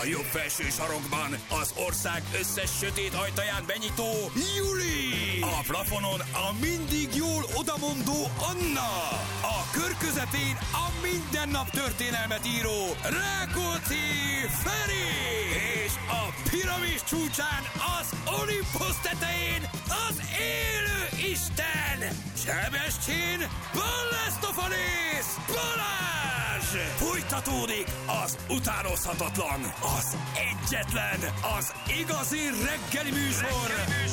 A jobb felső sarokban az ország összes sötét ajtaján benyitó Juli. A plafonon a mindig jól odamondó Anna. A kör közepén a mindennap történelmet író Rákóczi Feri. És a piramis csúcsán az Olympus tetején az élő Isten Sebestyén Balázs! Balázs! Folytatódik az utánozhatatlan, az egyetlen, az igazi reggeli műsor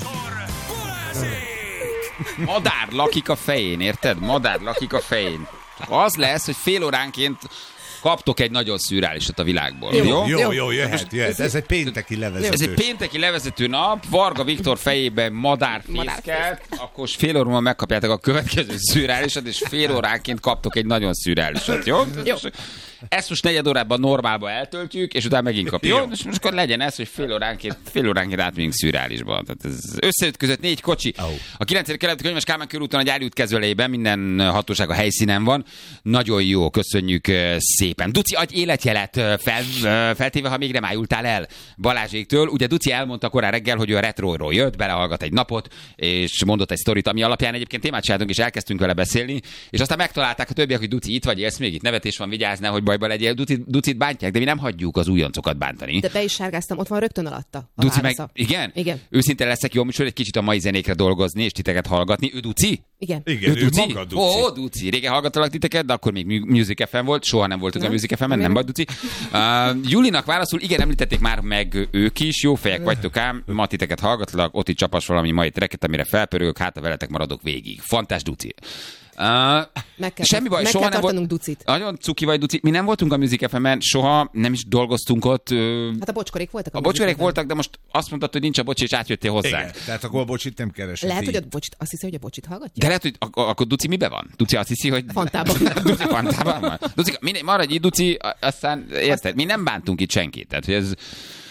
Balázsék! Madár lakik a fején, érted? Madár lakik a fején. Az lesz, hogy fél óránként kaptok egy nagyon szürreálisat a világból. Jó, jöhet. Ez egy pénteki levezető. Ez egy pénteki levezető nap, Varga Viktor fejében madárfészket, akkor fél óra megkapjátok a következő szürreálisat, és fél óránként kaptok egy nagyon szürreálisat, jó? Ezt most negyed órában normálba eltöltjük, és utána megint kapjuk. Jó? És most akkor legyen ez, hogy fél óránként átmegyünk szürreálisba. Tehát ez összeütközött 4 kocsi. A 9. kerületi Könyves Kálmán körúton a Gyárút kezelőjében minden hatóság a helyszínen van. Nagyon jó, köszönjük szépen. Duci, adj életjelet feltéve, ha még nem ájultál el Balázséktől. Ugye Duci elmondta korán reggel, hogy ő a retroról jött, belehallgat egy napot, és mondott egy sztorit, ami alapján egyébként témát csináltunk, és elkezdtünk vele beszélni, és aztán megtalálták a többiek, hogy Duci itt vagy, élsz még itt, nevetés van, vigyázz, nehogy bajba legyél. Ducit bántják, de mi nem hagyjuk az újoncokat bántani. De be is sárgáztam, ott van rögtön alatta. Duci meg, igen? Őszinte leszek jó műsor, egy kicsit a mai zenékre dolgozni, és titeket hallgatni. Ő Duci? Igen, ő Duci? maga Duci. Ó, Duci. Régen hallgattalak titeket, de akkor még Music FM volt, soha nem voltunk a Music FM-en, nem baj, Duci. Julinak válaszul, igen, említették már meg ők is, jó fejek vagytok ám, ma titeket hallgatlak, ott itt csapas valami mai treket, amire felpörögök, hát a veletek maradok végig. Fantás Duci. Semmi baj, meg soha kell nem tartanunk Ducit. Nagyon cuki vagy, Duci. Mi nem voltunk a Music FM-en, soha nem is dolgoztunk ott. Hát a bocskorék voltak a bocskorék voltak, de most azt mondtad, hogy nincs a bocsi, és átjöttél hozzánk. Igen, tehát akkor a bocsit nem keresett. Lehet, hogy a bocsit, azt hiszi, hogy a bocsit hallgatja? De lehet, hogy akkor Duci mibe van? Duci azt hiszi, hogy... Fantában. Duci Fantában van. Duci, maradj itt, Duci, aztán érted, mi nem bántunk itt senkit. Tehát, hogy ez...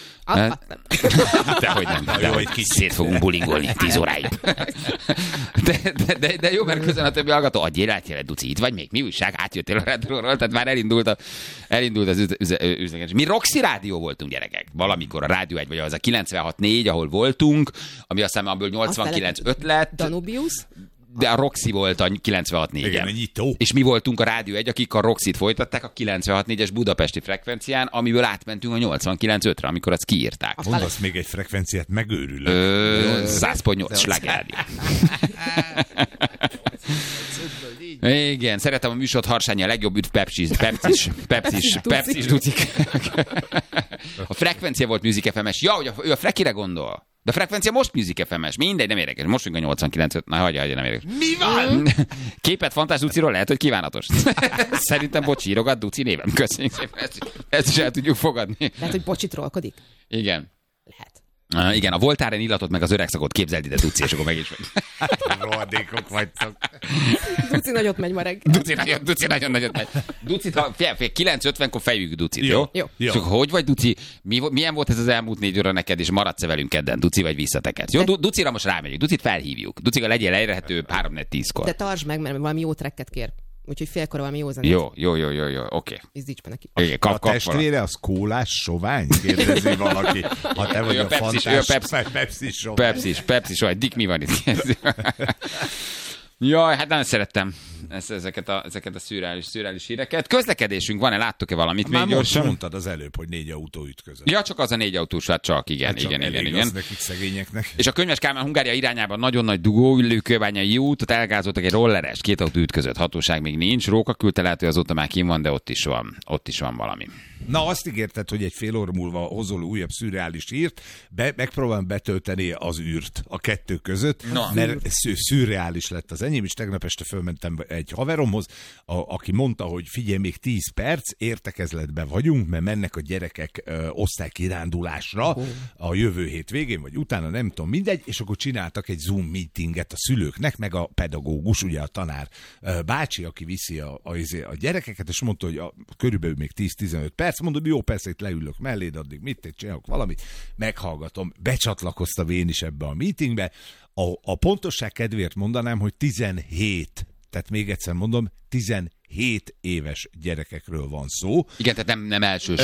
Dehogy nem, szét fogunk bulingolni 10 óráig. De jó, mert közben a többi hallgató, adj életjelet, Duci, itt vagy még, mi újság, átjöttél a retróról, tehát már elindult az üzenetés. Mi Roxy rádió voltunk, gyerekek, valamikor a Rádió 1, vagy az a 96.4, ahol voltunk, ami aztán abból 89.5 lett. Danubius? De a Roxy volt a 96.4-en. És mi voltunk a Rádió 1, akik a Roxyt folytatták a 96.4-es budapesti frekvencián, amiből átmentünk a 89.5-re, amikor azt kiírták. Mondasz még egy frekvenciát, megőrülök. 100.8 slágerrádió. Igen, szeretem a műsort, Harsányi a legjobb üdv Pepsis Ducik. A frekvencia volt Music FM-es. Ja, hogy ő a Frekire gondol. De a frekvencia most Music FM-es. Mindegy, nem érdekes. Most vagyunk a 89-5. Na, hagyja, nem érdekes. Mi van? Képet Fantás Duciról lehet, hogy kívánatos. Szerintem bocsi, írogat Duci névem. Köszönjük szépen. Ezt is el tudjuk fogadni. Lehet, hogy bocsit trollkodik? Igen. Lehet. Igen, a Voltaren illatot meg az öreg szakot képzeld ide, Duci, és akkor meg is vagy. Rohadékok vagytok. Duci nagyot megy ma reggel. Duci nagyon nagyot megy. Ducit, 9:50-kor fejük Ducit, jó? Jó. És akkor hogy vagy, Duci? Milyen volt ez az elmúlt 4 óra neked, és maradsz-e velünk kedden, Duci, vagy visszatekert? Jó, Ducira most rámegyünk. Ducit felhívjuk. Ducika legyél elérhető 3-4-10-kor. De tartsd meg, mert valami jó trekket kér. Úgyhogy félkor valami jó zenét. Jó, oké. Izdíts be neki. Igen, a testvére az kólás sovány? Kérdezi valaki. Ha te vagy a Fantás, Pepsi sovány. Dick, mi van itt? Jaj, hát nem szerettem ezeket a szürreális híreket. Közlekedésünk van-e? Láttok-e valamit még gyorsan? Már mondtad az előbb, hogy 4 autó ütközött. Ja, csak az a 4 autós, hát csak, igen. Az nekik szegényeknek. És a Könyves Kálmán Hungária irányában nagyon nagy dugó, Ülőkőbányai út, ott elgázoltak egy rolleres, 2 autó ütközött, hatóság még nincs. Róka küldte, lehet, hogy azóta már kim van, de ott is van valami. Na, azt ígérted, hogy egy fél óra múlva hozol újabb szürreális hírt, megpróbálom betölteni az űrt a 2 között, mert szürreális lett az enyém, és tegnap este fölmentem egy haveromhoz, aki mondta, hogy figyelj, még 10 perc, értekezletben vagyunk, mert mennek a gyerekek osztálykirándulásra a jövő hét végén, vagy utána, nem tudom, mindegy, és akkor csináltak egy Zoom meetinget a szülőknek, meg a pedagógus, ugye a tanár bácsi, aki viszi a gyerekeket, és mondta, hogy körülbelül még 10-15 perc, mondom, jó, persze, itt leülök melléd, addig mit csinálok valamit, meghallgatom, becsatlakoztam én is ebbe a meetingbe. A pontosság kedvéért mondanám, hogy 17, tehát még egyszer mondom, 17 éves gyerekekről van szó. Igen, tehát nem első